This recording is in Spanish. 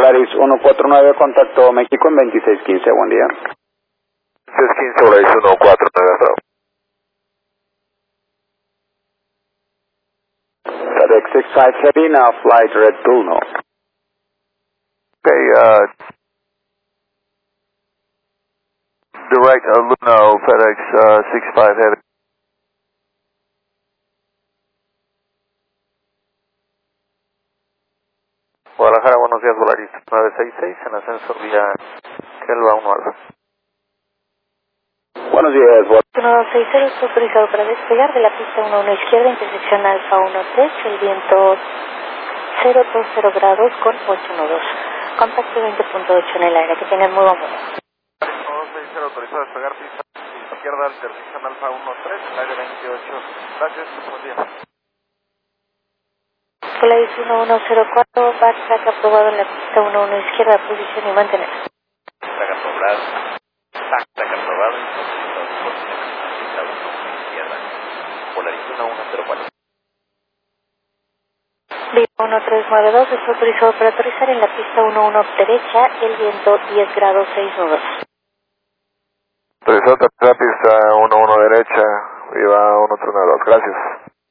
Volaris 149, contacto México en 2615, buen día. 615, Volaris 149, hasta luego. FedEx 65 Heavy, now flight Red Bull, no. Okay, direct Luno, FedEx 65 Heavy. Guadalajara, buenos días, Volaris 966, en ascenso vía Kelva 1 Alfa. Buenos días, 1260 está autorizado para despegar de la pista 11 izquierda, intersección Alfa 13, el viento 020 grados con 812. Contacto 20.8 en el aire, que tengan muy buen vuelo. 1260 autorizado a despegar pista izquierda, intersección Alfa 13, el aire 28. Gracias, buen día. Volaris 1104, backtrack aprobado en la pista 11 izquierda, posición y mantener. Backtrack aprobado en la pista 11 izquierda. Volaris 1104. Viva 1392, está autorizado para aterrizar en la pista 11 derecha, el viento 10 grados 6 nudos. Autorizado a aterrizar pista 11 derecha, viva 132, gracias.